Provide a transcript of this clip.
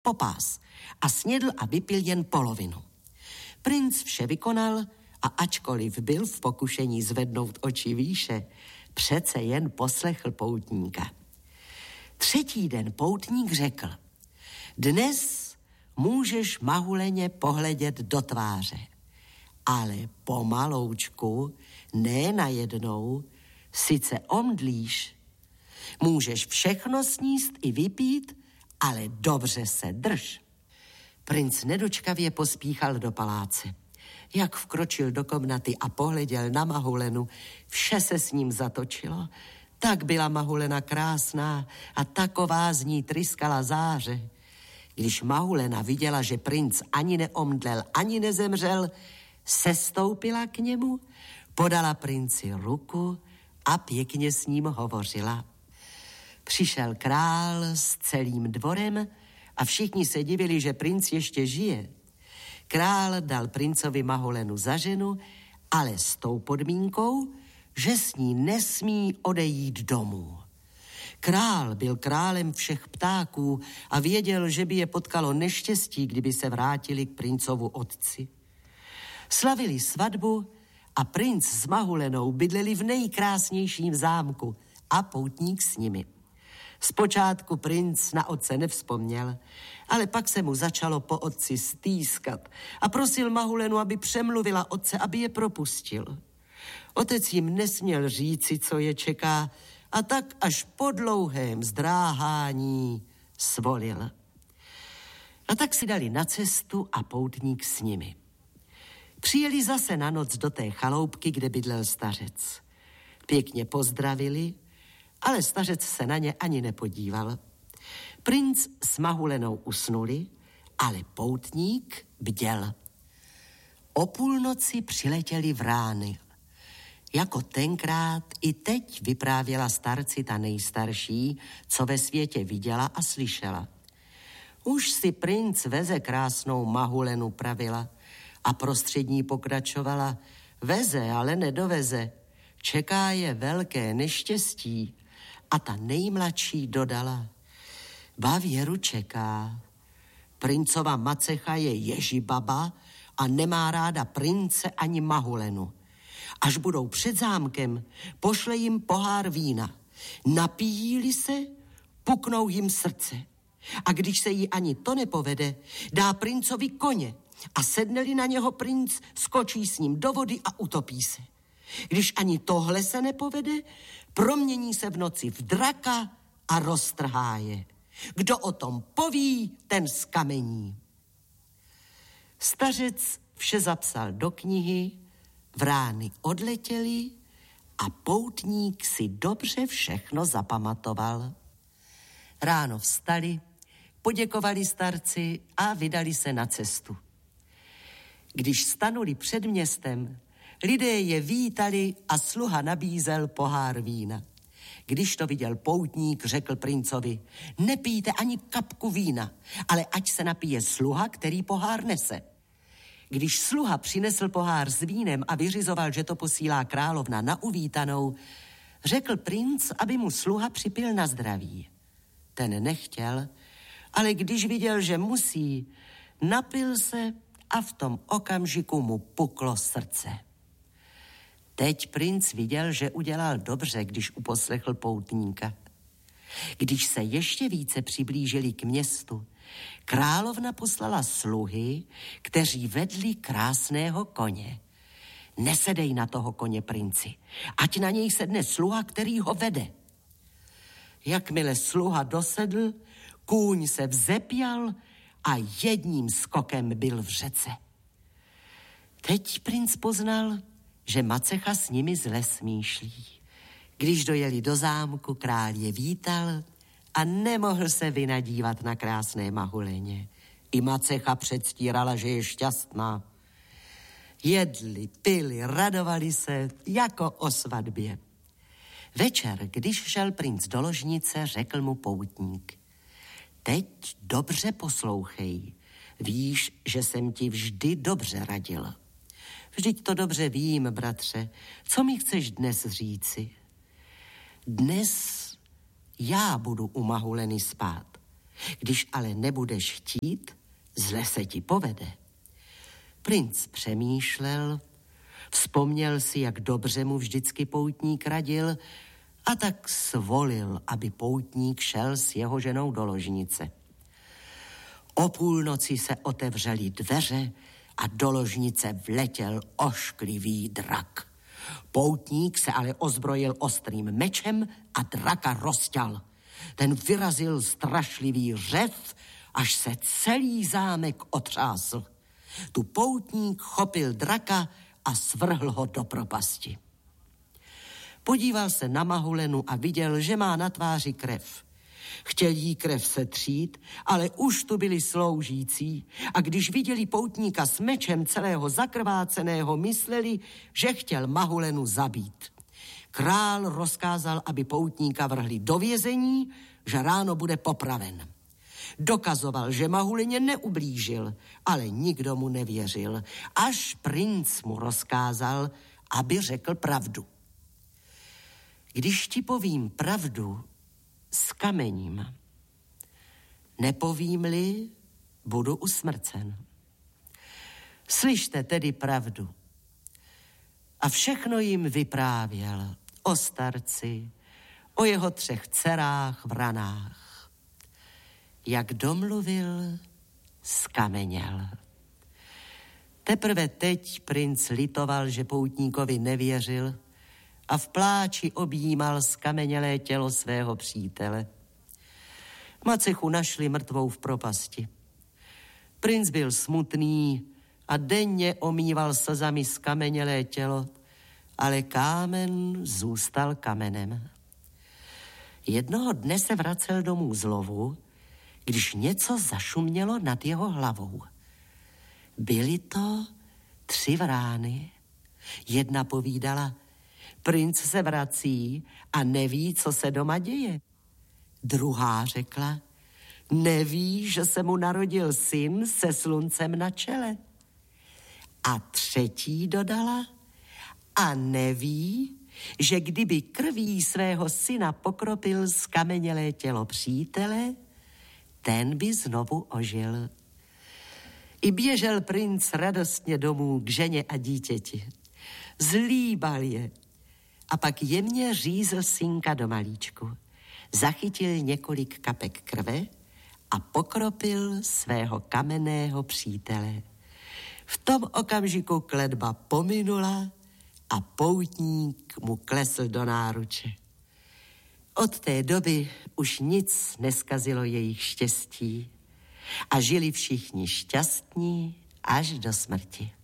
popás a snědl a vypil jen polovinu. Princ vše vykonal a ačkoliv byl v pokušení zvednout oči výše, přece jen poslechl poutníka. Třetí den poutník řekl: dnes můžeš Mahuleně pohledět do tváře, ale pomaloučku, ne najednou, sice omdlíš. Můžeš všechno sníst i vypít, ale dobře se drž. Princ nedočkavě pospíchal do paláce. Jak vkročil do komnaty a pohleděl na Mahulenu, vše se s ním zatočilo. Tak byla Mahulena krásná a taková z ní tryskala záře. Když Mahulena viděla, že princ ani neomdlel, ani nezemřel, sestoupila k němu, podala princi ruku a pěkně s ním hovořila. Přišel král s celým dvorem a všichni se divili, že princ ještě žije. Král dal princovi Mahulenu za ženu, ale s tou podmínkou, že s ní nesmí odejít domů. Král byl králem všech ptáků a věděl, že by je potkalo neštěstí, kdyby se vrátili k princovu otci. Slavili svatbu a princ s Mahulenou bydleli v nejkrásnějším zámku a poutník s nimi. Zpočátku princ na otce nevzpomněl, ale pak se mu začalo po otci stýskat a prosil Mahulenu, aby přemluvila otce, aby je propustil. Otec jim nesměl říci, co je čeká, a tak až po dlouhém zdráhání svolil. A tak si dali na cestu a poutník s nimi. Přijeli zase na noc do té chaloupky, kde bydlel stařec. Pěkně pozdravili, ale stařec se na ně ani nepodíval. Princ s Mahulenou usnuli, ale poutník bděl. O půlnoci přiletěli vrány. Jako tenkrát i teď vyprávěla starci ta nejstarší, co ve světě viděla a slyšela. Už si princ veze krásnou Mahulenu, pravila, a prostřední pokračovala. Veze, ale nedoveze. Čeká je velké neštěstí. A ta nejmladší dodala: ba věru čeká. Princova macecha je ježibaba a nemá ráda prince ani Mahulenu. Až budou před zámkem, pošle jim pohár vína. Napijí-li se, puknou jim srdce. A když se jí ani to nepovede, dá princovi koně a sedne-li na něho princ, skočí s ním do vody a utopí se. Když ani tohle se nepovede, promění se v noci v draka a roztrhá je. Kdo o tom poví, ten zkamení. Stařec vše zapsal do knihy, vrány odletěly a poutník si dobře všechno zapamatoval. Ráno vstali, poděkovali starci a vydali se na cestu. Když stanuli před městem, lidé je vítali a sluha nabízel pohár vína. Když to viděl poutník, řekl princovi: nepijte ani kapku vína, ale ať se napije sluha, který pohár nese. Když sluha přinesl pohár s vínem a vyřizoval, že to posílá královna na uvítanou, řekl princ, aby mu sluha připil na zdraví. Ten nechtěl, ale když viděl, že musí, napil se a v tom okamžiku mu puklo srdce. Teď princ viděl, že udělal dobře, když uposlechl poutníka. Když se ještě více přiblížili k městu, královna poslala sluhy, kteří vedli krásného koně. Nesedej na toho koně, princi, ať na něj sedne sluha, který ho vede. Jakmile sluha dosedl, kůň se vzepěl a jedním skokem byl v řece. Teď princ poznal, že macecha s nimi zle smýšlí. Když dojeli do zámku, král je vítal a nemohl se vynadívat na krásné Mahuleně. I macecha předstírala, že je šťastná. Jedli, pili, radovali se jako o svatbě. Večer, když šel princ do ložnice, řekl mu poutník: teď dobře poslouchej. Víš, že jsem ti vždy dobře radil. Vždyť to dobře vím, bratře. Co mi chceš dnes říci? Dnes já budu u Mahuleny spát. Když ale nebudeš chtít, zle se ti povede. Princ přemýšlel, vzpomněl si, jak dobře mu vždycky poutník radil, a tak svolil, aby poutník šel s jeho ženou do ložnice. O půlnoci se otevřely dveře a do ložnice vletěl ošklivý drak. Poutník se ale ozbrojil ostrým mečem a draka rozťal. Ten vyrazil strašlivý řev, až se celý zámek otřásl. Tu poutník chopil draka a svrhl ho do propasti. Podíval se na Mahulenu a viděl, že má na tváři krev. Chtěl jí krev setřít, ale už tu byli sloužící a když viděli poutníka s mečem celého zakrváceného, mysleli, že chtěl Mahulenu zabít. Král rozkázal, aby poutníka vrhli do vězení, že ráno bude popraven. Dokazoval, že Mahuleně neublížil, ale nikdo mu nevěřil, až princ mu rozkázal, aby řekl pravdu. Když ti povím pravdu, skamením. Nepovím-li, budu usmrcen. Slyšte tedy pravdu. A všechno jim vyprávěl o starci, o jeho 3 dcerách v ranách. Jak domluvil, skameněl. Teprve teď princ litoval, že poutníkovi nevěřil a v pláči objímal skamenělé tělo svého přítele. Macechu našli mrtvou v propasti. Princ byl smutný a denně omýval slzami skamenělé tělo, ale kámen zůstal kamenem. Jednoho dne se vracel domů z lovu, když něco zašumělo nad jeho hlavou. Byly to 3 vrány. Jedna povídala: princ se vrací a neví, co se doma děje. Druhá řekla: neví, že se mu narodil syn se sluncem na čele. A třetí dodala: a neví, že kdyby krví svého syna pokropil skamenělé tělo přítele, ten by znovu ožil. I běžel princ radostně domů k ženě a dítěti. Zlíbal je a pak jemně řízl synka do malíčku. Zachytil několik kapek krve a pokropil svého kamenného přítele. V tom okamžiku kletba pominula a poutník mu klesl do náruče. Od té doby už nic neskazilo jejich štěstí a žili všichni šťastní až do smrti.